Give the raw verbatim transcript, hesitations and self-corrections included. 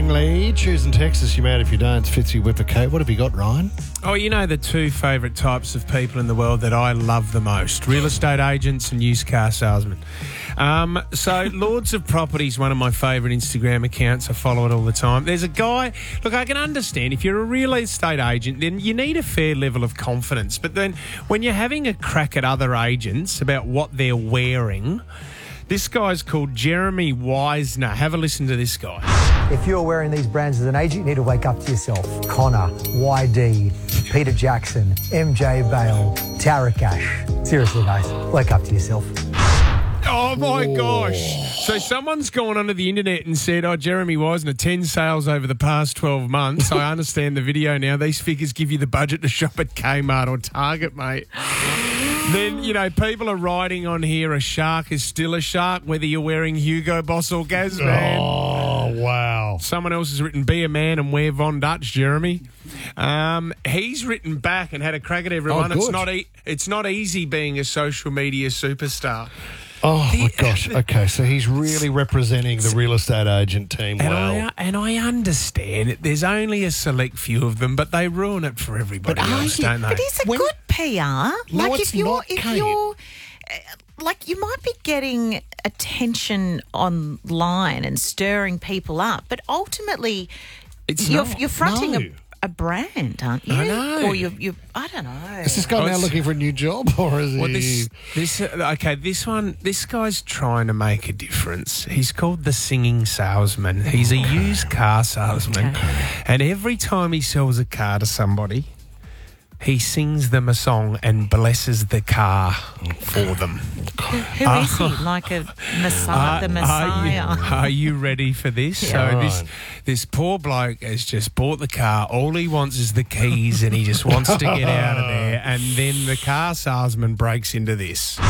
Lee. Choose in Texas, you mad if you don't. Fitzy Whipper Coat. What have you got, Ryan? Oh, you know the two favourite types of people in the world that I love the most: real estate agents and used car salesmen. Um, so Lords of Property is one of my favourite Instagram accounts. I follow it all the time. There's a guy, look, I can understand if you're a real estate agent, then you need a fair level of confidence. But then when you're having a crack at other agents about what they're wearing, this guy's called Jeremy Weisner. Have a listen to this guy. If you're wearing these brands as an agent, you need to wake up to yourself. Connor, Y D, Peter Jackson, M J Bale, Tara Cash. Seriously, guys, wake up to yourself. Oh, my gosh. So someone's gone onto the internet and said, oh, Jeremy Weisner, ten sales over the past twelve months. I understand the video now. These figures give you the budget to shop at Kmart or Target, mate. Then, you know, people are writing on here, a shark is still a shark, whether you're wearing Hugo Boss or Gazman. Oh, wow. Someone else has written, be a man and wear Von Dutch, Jeremy. Um, he's written back and had a crack at everyone. Oh, it's good. not e- It's not easy being a social media superstar. Oh, my gosh. Okay, so he's really representing the real estate agent team And, well. I, and I understand it. There's only a select few of them, but they ruin it for everybody But are else, you- don't they? But it's a When- good P R. No, like it's if you're, not, if Kate. you're, uh, like you might be getting attention online and stirring people up, but ultimately, It's you're not. you're fronting No. a, a brand, aren't you? I know. Or you you I don't know. Is this guy Oh, now it's- looking for a new job, or is he... Well, this, this, uh, okay, this one, this guy's trying to make a difference. He's called the Singing Salesman. He's a used car salesman, and every time he sells a car to somebody, he sings them a song and blesses the car for them. Who is he? Like a messiah, the Are Messiah. you, are you ready for this? Yeah. So this Right. this poor bloke has just bought the car. All he wants is the keys, and he just wants to get out of there. And then the car salesman breaks into this.